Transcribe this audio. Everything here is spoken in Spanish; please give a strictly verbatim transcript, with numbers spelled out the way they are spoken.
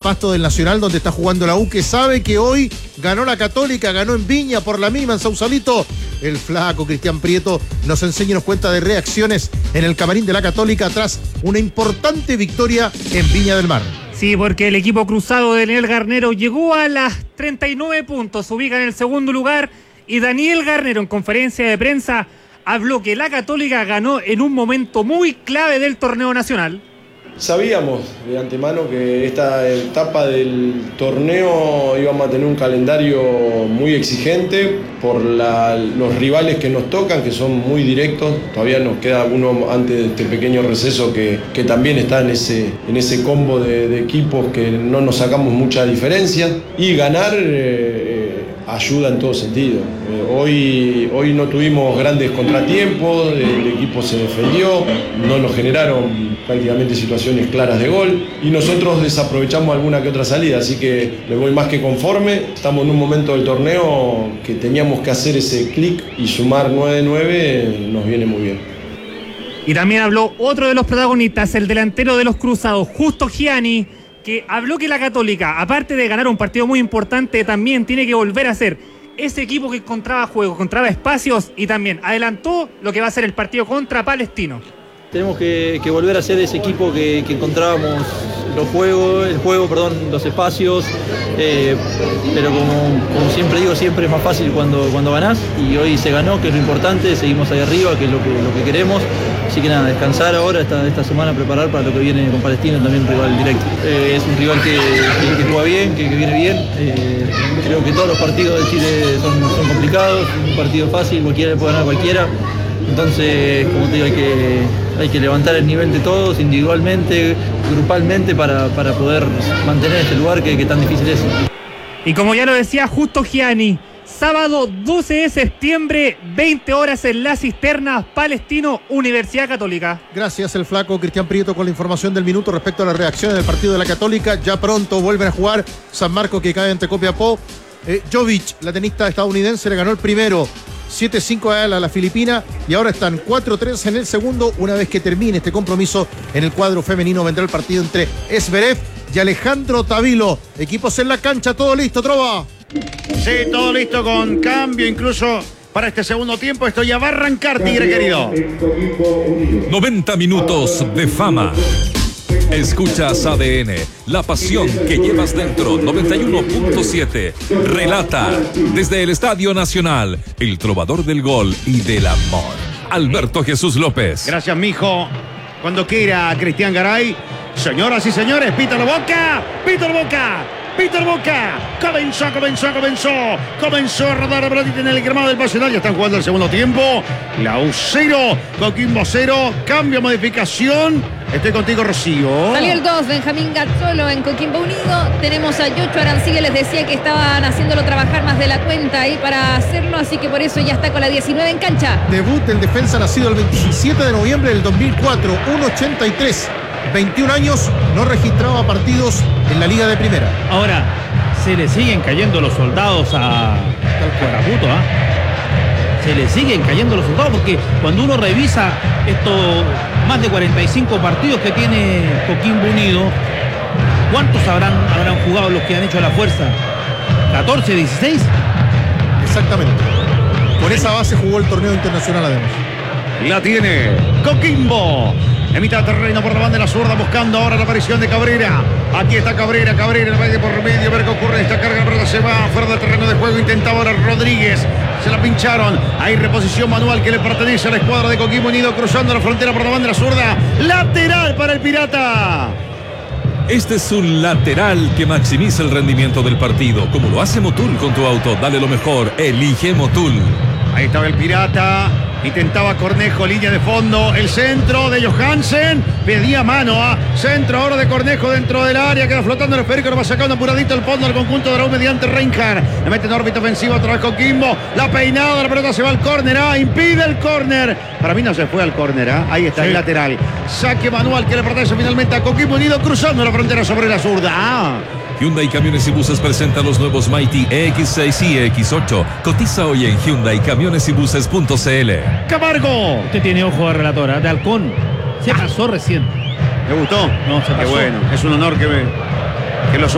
pasto del Nacional, donde está jugando la U, que sabe que hoy ganó la Católica, ganó en Viña por la mínima en Sausalito. El flaco Cristian Prieto nos enseña y nos cuenta de reacciones en el camarín de la Católica tras una importante victoria en Viña del Mar. Sí, porque el equipo cruzado de Daniel Garnero llegó a las treinta y nueve puntos, se ubica en el segundo lugar, y Daniel Garnero en conferencia de prensa habló que la Católica ganó en un momento muy clave del torneo nacional. Sabíamos de antemano que esta etapa del torneo íbamos a tener un calendario muy exigente por la, los rivales que nos tocan, que son muy directos. Todavía nos queda uno antes de este pequeño receso que, que también está en ese, en ese combo de, de equipos que no nos sacamos mucha diferencia. Y ganar eh, ayuda en todo sentido. Eh, hoy, hoy no tuvimos grandes contratiempos, el equipo se defendió, no nos generaron prácticamente situaciones claras de gol y nosotros desaprovechamos alguna que otra salida, así que me voy más que conforme. Estamos en un momento del torneo que teníamos que hacer ese clic y sumar nueve nueve nos viene muy bien. Y también habló otro de los protagonistas, el delantero de los Cruzados, Justo Gianni, que habló que la Católica, aparte de ganar un partido muy importante, también tiene que volver a ser ese equipo que encontraba juego, encontraba espacios, y también adelantó lo que va a ser el partido contra Palestino. Tenemos que, que volver a ser ese equipo que, que encontrábamos los juegos, el juego, perdón, los espacios, eh, pero como, como siempre digo, siempre es más fácil cuando, cuando ganás, y hoy se ganó, que es lo importante, seguimos ahí arriba, que es lo que, lo que queremos. Así que nada, descansar ahora esta, esta semana, preparar para lo que viene con Palestino, también un rival directo. Eh, es un rival que, que, que juega bien, que, que viene bien. Eh, creo que todos los partidos de Chile son, son complicados, un partido fácil, cualquiera le puede ganar a cualquiera. Entonces, como te digo, hay que, hay que levantar el nivel de todos, individualmente, grupalmente, para, para poder mantener este lugar que, que tan difícil es. Y como ya lo decía Justo Gianni, sábado doce de septiembre, veinte horas en La Cisterna, Palestino, Universidad Católica. Gracias, el flaco Cristian Prieto, con la información del minuto respecto a las reacciones del partido de la Católica. Ya pronto vuelven a jugar San Marcos, que cae ante Copiapó. Eh, Jovic, la tenista estadounidense, le ganó el primero siete cinco a la Filipina, y ahora están cuatro tres en el segundo. Una vez que termine este compromiso en el cuadro femenino, vendrá el partido entre Zverev y Alejandro Tavilo. Equipos en la cancha, todo listo, Trova. Sí, todo listo, con cambio incluso para este segundo tiempo. Esto ya va a arrancar, Tigre querido. noventa minutos de fama. Escuchas A D N, la pasión que llevas dentro. Noventa y uno punto siete. Relata desde el Estadio Nacional, el trovador del gol y del amor, Alberto Jesús López. Gracias, mijo. Cuando quiera, Cristian Garay. Señoras y señores, Pítalo Boca, Pítalo Boca, Pítalo Boca. Comenzó, comenzó, comenzó. Comenzó a rodar a pelotita en el gramado del Nacional. Ya están jugando el segundo tiempo. La U cero, Coquimbo cero. Cambio, modificación. Estoy contigo, Rocío. Salió el dos, Benjamín Gazzolo en Coquimbo Unido. Tenemos a Yocho Arancilla, les decía que estaban haciéndolo trabajar más de la cuenta ahí para hacerlo, así que por eso ya está con la diecinueve en cancha. Debut del defensa, nacido el veintisiete de noviembre del dos mil cuatro, uno ochenta y tres. veintiún años, no registraba partidos en la Liga de Primera. Ahora, se le siguen cayendo los soldados a Coraputo, ¿ah? ¿eh? Se le siguen cayendo los soldados, porque cuando uno revisa estos más de cuarenta y cinco partidos que tiene Coquimbo Unido, ¿cuántos habrán, habrán jugado los que han hecho la fuerza? ¿catorce, dieciséis? Exactamente. Por esa base jugó el torneo internacional, además. La tiene Coquimbo. En mitad de terreno por la banda de la zurda, buscando ahora la aparición de Cabrera. Aquí está Cabrera, Cabrera, el medio por medio, a ver qué ocurre. Esta carga, la pelota se va fuera del terreno de juego. Intentaba ahora Rodríguez. Se la pincharon. Hay reposición manual que le pertenece a la escuadra de Coquimbo Unido, cruzando la frontera por la banda de la zurda. Lateral para el Pirata. Este es un lateral que maximiza el rendimiento del partido, como lo hace Motul con tu auto. Dale lo mejor, elige Motul. Ahí estaba el Pirata. Intentaba Cornejo, línea de fondo, el centro de Johansen, pedía mano a centro ahora de Cornejo dentro del área, queda flotando el esférico, lo va sacando apuradito el fondo al conjunto de la U mediante Reinhardt, le mete en órbita ofensiva otra vez Coquimbo, la peinada, la pelota se va al córner, ah, impide el córner, para mí no se fue al córner, ah, ahí está, sí. El lateral, saque manual que le pertenece finalmente a Coquimbo Unido, cruzando la frontera sobre la zurda, ah. Hyundai Camiones y Buses presenta los nuevos Mighty E X seis y E X ocho. Cotiza hoy en Hyundai Camiones y Buses punto c l. Camargo. Usted tiene ojo de relatora, de halcón. Se pasó recién. ¿Le gustó? No, se pasó. Qué bueno, es un honor que, me, que los